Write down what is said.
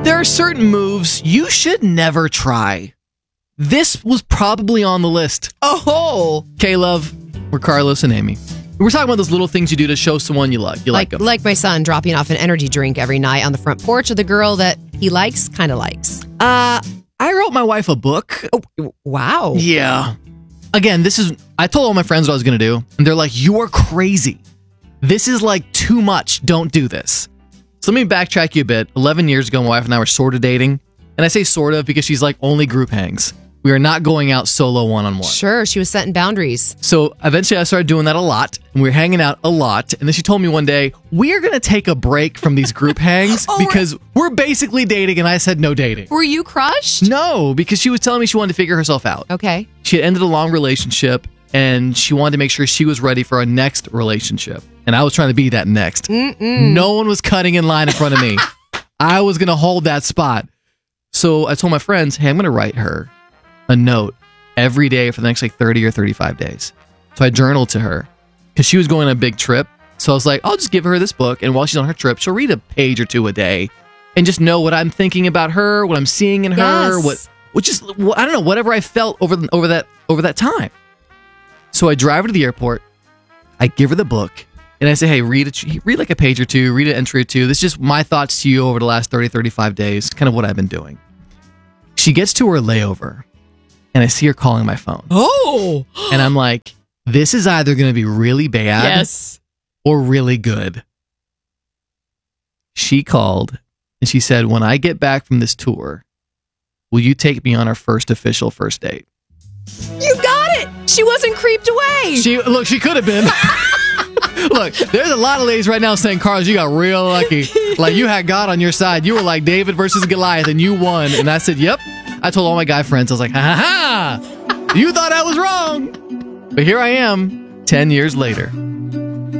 There are certain moves you should never try. This was probably on the list. Oh, K-Love, we're Carlos and Amy. We're talking about those little things you do to show someone you like. You like them. Like my son dropping off an energy drink every night on the front porch of the girl that he likes, kind of likes. I wrote my wife a book. Oh, wow. Yeah. Again, I told all my friends what I was going to do, and they're like, you are crazy. This is like too much. Don't do this. So let me backtrack you a bit. 11 years ago, my wife and I were sort of dating. And I say sort of because she's like only group hangs. We are not going out solo one-on-one. Sure, she was setting boundaries. So eventually I started doing that a lot, and we were hanging out a lot. And then she told me one day, we are going to take a break from these group hangs because we're basically dating. And I said, no dating. Were you crushed? No, because she was telling me she wanted to figure herself out. Okay. She had ended a long relationship, and she wanted to make sure she was ready for a next relationship. And I was trying to be that next. No one was cutting in line in front of me. I was going to hold that spot. So I told my friends, hey, I'm going to write her a note every day for the next 30 or 35 days. So I journaled to her because she was going on a big trip. So I was like, I'll just give her this book, and while she's on her trip, she'll read a page or two a day and just know what I'm thinking about her, what I'm seeing in her, I don't know, whatever I felt over that time. So I drive her to the airport, I give her the book, and I say, hey, read like a page or two, read an entry or two. This is just my thoughts to you over the last 30, 35 days, kind of what I've been doing. She gets to her layover, and I see her calling my phone. Oh! And I'm like, this is either going to be really bad or really good. She called, and she said, when I get back from this tour, will you take me on our first official first date? You got it! She wasn't creeped away! She could have been. Look, there's a lot of ladies right now saying, Carlos, you got real lucky. Like, you had God on your side. You were like David versus Goliath, and you won. And I said, yep. I told all my guy friends, I was like, ha ha ha! You thought I was wrong! But here I am, 10 years later.